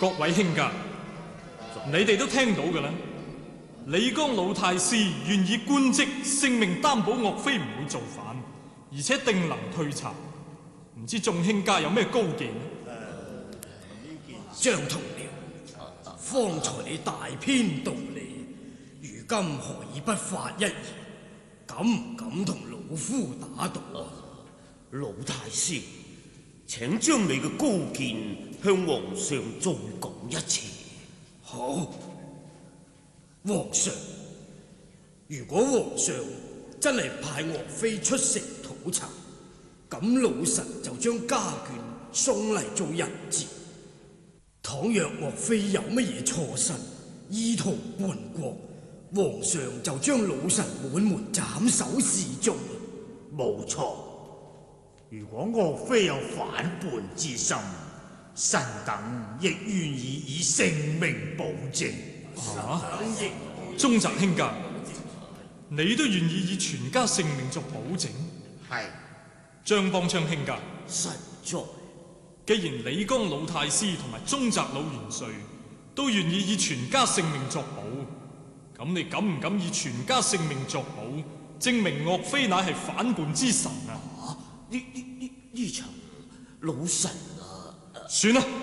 各位卿家，你哋都聽到㗎啦。李江老太師願以官職性命擔保岳飛唔會造反，而且定能退賊。唔知眾卿家有咩高見？ 張同僚，方才你大篇道理，如今何以不發一言？敢唔敢同老夫打賭啊？ 老太師，請將你嘅高見向皇上再講一次。 好，皇上，如果皇上真係派岳飛出城討賊，咁老臣就將家眷送嚟做人質。倘若岳飛有乜嘢錯失，意圖叛國，皇上就將老臣滿門斬首示眾。 冇錯，如果岳飛有反叛之心，臣等亦願意以性命保證。 宗澤卿家，你都願意以全家性命作保證？ 係。 張邦昌卿家， 實在。 既然李江老太師同埋宗澤老元帥都願意以全家性命作保，咁你敢唔敢以全家性命作保，證明岳飛乃係反叛之神啊？ 呢層老臣啊， 算啦，